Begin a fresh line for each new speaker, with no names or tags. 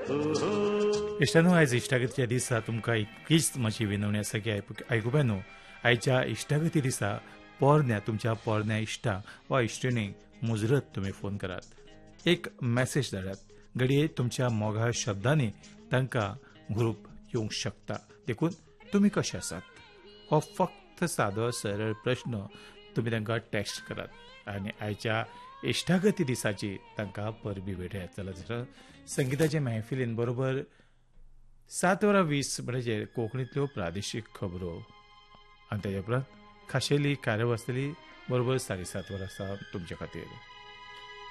इश्टानो आयज इश्टागतीच्या दिसा तुमकां इतकीच म्हजी विनवणी आसा की आयकुपा न्हू आयच्या इश्टागती दिसा पोरण्या तुमच्या पोरण्या इश्टा वा इश्टिणीक मुजरत तुमी फोन करात, एक मॅसेज धाडात, घडये तुमच्या मोगा शब्दांनी तांकां ग्रूप येवंक शकता. देखून तुमी कशे आसात हो फक्त सादो सरळ प्रश्न तुमी तांकां टॅक्स्ट करात आनी आयच्या इश्टागती दिसाची तांकां परबी भेटयात. जाल्यार संगीताचे महफिलीन बरोबर 7:20 म्हणजे कोंकणींतल्यो प्रादेशीक खबरो आनी ताचे उपरांत खाशेली कार्यावळ आसतली बरोबर 7:30 तुमचे खातीर.